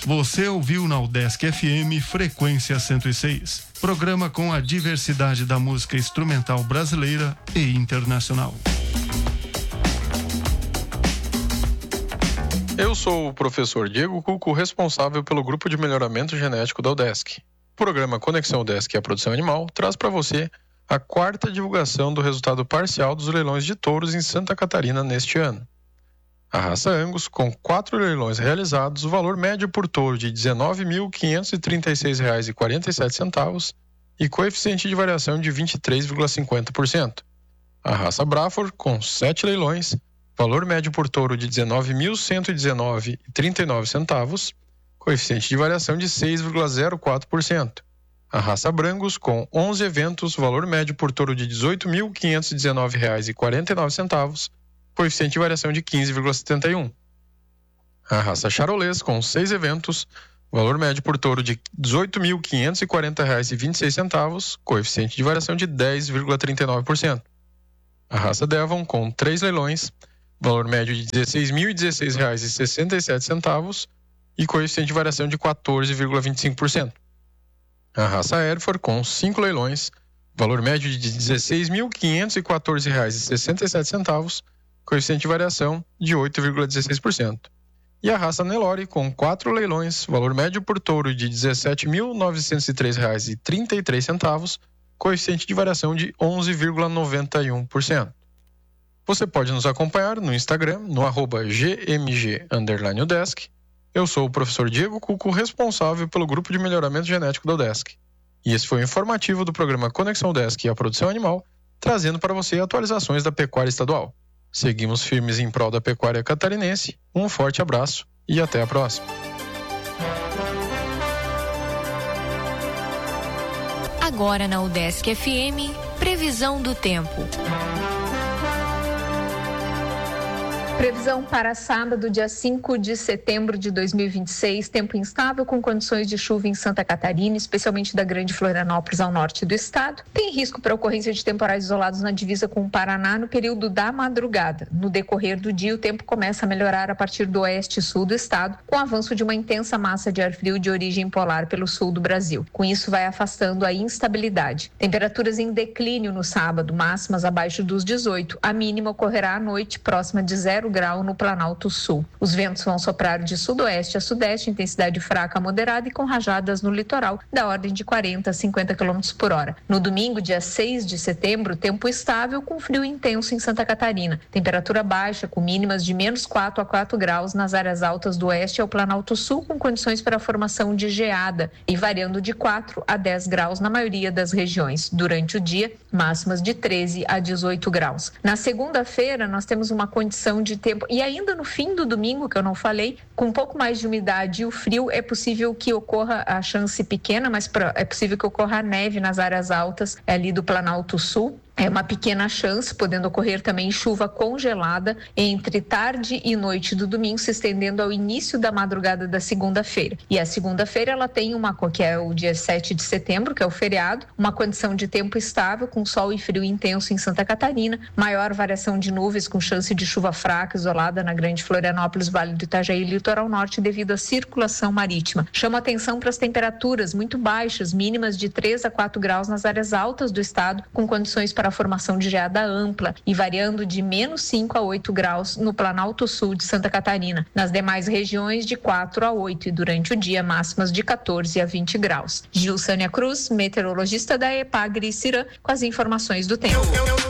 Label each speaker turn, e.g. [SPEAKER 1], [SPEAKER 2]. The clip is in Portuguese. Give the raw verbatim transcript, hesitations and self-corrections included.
[SPEAKER 1] Você ouviu na UDESC F M Frequência cento e seis. Programa com a diversidade da música instrumental brasileira e internacional.
[SPEAKER 2] Eu sou o professor Diego Cuco, responsável pelo Grupo de Melhoramento Genético da UDESC. O programa Conexão UDESC e a Produção Animal traz para você a quarta divulgação do resultado parcial dos leilões de touros em Santa Catarina neste ano. A raça Angus, com quatro leilões realizados, o valor médio por touro de dezenove mil quinhentos e trinta e seis reais e quarenta e sete centavos e coeficiente de variação de vinte e três vírgula cinquenta por cento. A raça Braford, com sete leilões, valor médio por touro de dezenove mil cento e dezenove reais e trinta e nove centavos, coeficiente de variação de seis vírgula zero quatro por cento. A raça Brangus, com onze eventos, valor médio por touro de dezoito mil quinhentos e dezenove reais e quarenta e nove centavos, coeficiente de variação de quinze vírgula setenta e um. A raça Charolês, com seis eventos, valor médio por touro de dezoito mil quinhentos e quarenta reais e vinte e seis centavos, coeficiente de variação de dez vírgula trinta e nove por cento. A raça Devon, com três leilões, valor médio de dezesseis mil e dezesseis reais e sessenta e sete centavos e coeficiente de variação de quatorze vírgula vinte e cinco por cento. A raça Hereford, com cinco leilões, valor médio de dezesseis mil quinhentos e quatorze reais e sessenta e sete centavos, coeficiente de variação de oito vírgula dezesseis por cento. E a raça Nelore, com quatro leilões, valor médio por touro de dezessete mil novecentos e três reais e trinta e três centavos, coeficiente de variação de onze vírgula noventa e um por cento. Você pode nos acompanhar no Instagram, no arroba gmg underline UDESC. Eu sou o professor Diego Cuco, responsável pelo Grupo de Melhoramento Genético da UDESC. E esse foi o informativo do programa Conexão UDESC e a Produção Animal, trazendo para você atualizações da pecuária estadual. Seguimos firmes em prol da pecuária catarinense. Um forte abraço e até a próxima.
[SPEAKER 3] Agora na UDESC F M, previsão do tempo.
[SPEAKER 4] Previsão para sábado, dia cinco de setembro de dois mil e vinte e seis, tempo instável com condições de chuva em Santa Catarina, especialmente da Grande Florianópolis ao norte do estado. Tem risco para ocorrência de temporais isolados na divisa com o Paraná no período da madrugada. No decorrer do dia, o tempo começa a melhorar a partir do oeste e sul do estado, com o avanço de uma intensa massa de ar frio de origem polar pelo sul do Brasil. Com isso, vai afastando a instabilidade. Temperaturas em declínio no sábado, máximas abaixo dos dezoito. A mínima ocorrerá à noite, próxima de zero grau no Planalto Sul. Os ventos vão soprar de sudoeste a sudeste, intensidade fraca a moderada e com rajadas no litoral da ordem de quarenta a cinquenta quilômetros por hora. No domingo, dia seis de setembro, tempo estável com frio intenso em Santa Catarina. Temperatura baixa com mínimas de menos quatro a quatro graus nas áreas altas do oeste ao Planalto Sul, com condições para a formação de geada e variando de quatro a dez graus na maioria das regiões. Durante o dia, máximas de treze a dezoito graus. Na segunda-feira, nós temos uma condição de tempo, e ainda no fim do domingo, que eu não falei, com um pouco mais de umidade e o frio, é possível que ocorra a chance pequena, mas é possível que ocorra a neve nas áreas altas ali do Planalto Sul. É uma pequena chance, podendo ocorrer também chuva congelada entre tarde e noite do domingo, se estendendo ao início da madrugada da segunda-feira. E a segunda-feira ela tem uma, que é o dia sete de setembro, que é o feriado, uma condição de tempo estável, com sol e frio intenso em Santa Catarina, maior variação de nuvens com chance de chuva fraca isolada na Grande Florianópolis, Vale do Itajaí e Litoral Norte devido à circulação marítima. Chama atenção para as temperaturas muito baixas, mínimas de três a quatro graus nas áreas altas do estado, com condições para a formação de geada ampla e variando de menos cinco a oito graus no Planalto Sul de Santa Catarina. Nas demais regiões, de quatro a oito e durante o dia, máximas de quatorze a vinte graus. Gilsânia Cruz, meteorologista da EPAGRE Cirã, com as informações do tempo.